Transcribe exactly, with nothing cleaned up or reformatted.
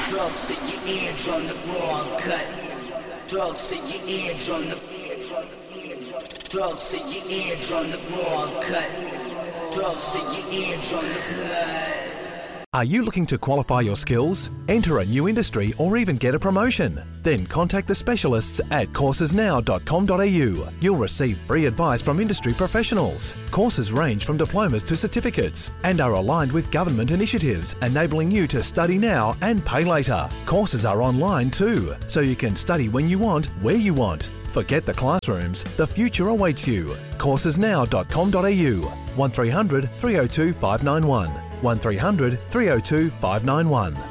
Drugs in your eardrum, the raw cut. Drugs in your eardrum, the drugs in your eardrum, the raw cut. Drugs in your eardrum, the blood. Are you looking to qualify your skills, enter a new industry, or even get a promotion? Then contact the specialists at courses now dot com dot a u. You'll receive free advice from industry professionals. Courses range from diplomas to certificates and are aligned with government initiatives, enabling you to study now and pay later. Courses are online too, so you can study when you want, where you want. Forget the classrooms, the future awaits you. courses now dot com dot a u. one three hundred, three oh two, five nine one. one three hundred, three oh two, five nine one.